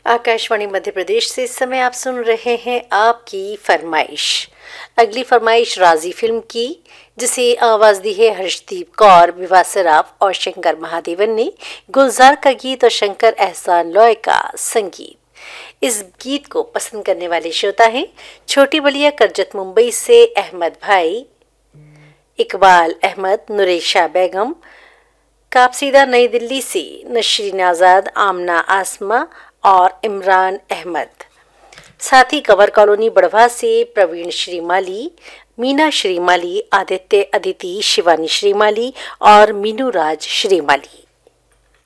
आकाशवाणी मध्य प्रदेश से इस समय आप सुन रहे हैं आपकी फरमाइश। अगली फरमाइश राजी फिल्म की, जिसे आवाज दी है हर्षदीप कौर, विवाह सराफ और शंकर महादेवन ने। गुलजार का गीत और शंकर एहसान लॉय का संगीत। इस गीत को पसंद करने वाले श्रोता हैं छोटी बलिया करजत मुंबई से अहमद भाई, इकबाल अहमद, नुरेशा बेगम, कापसीदा नई दिल्ली से नशरीन आज़ाद, आमना आसमा और इमरान अहमद। साथ ही कवर कॉलोनी बड़वा से प्रवीण श्रीमाली, मीना श्रीमाली, आदित्य अदिति, शिवानी श्रीमाली और मीनू राज श्रीमाली।